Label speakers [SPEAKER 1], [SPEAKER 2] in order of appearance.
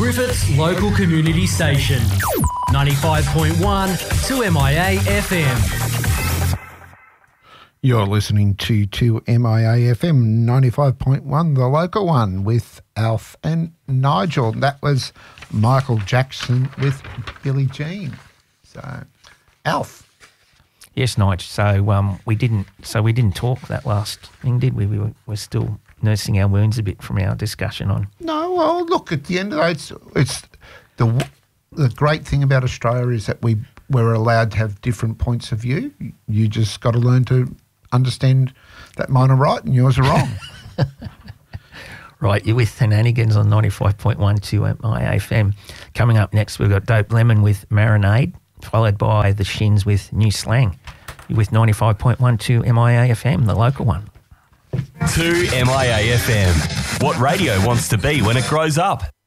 [SPEAKER 1] Griffith's local community station. 95.1 2MIA FM.
[SPEAKER 2] You're listening to 2MIA FM 95.1, the local one, with Alf and Nigel. That was Michael Jackson with Billie Jean. So, Alf.
[SPEAKER 3] Yes, Nigel. So we didn't talk that last thing, did we? We're still nursing our wounds a bit from our discussion on.
[SPEAKER 2] No, well, look, at the end of the day, it's the great thing about Australia is that we're allowed to have different points of view. You just got to learn to understand that mine are right and yours are wrong.
[SPEAKER 3] Right, you're with Shenanigans on 95.12 at my FM. Coming up next, we've got Dope Lemon with Marinade, followed by The Shins with New Slang. You're with 95.12 MIA FM, the local one.
[SPEAKER 4] 2 MIA FM. What radio wants to be when it grows up?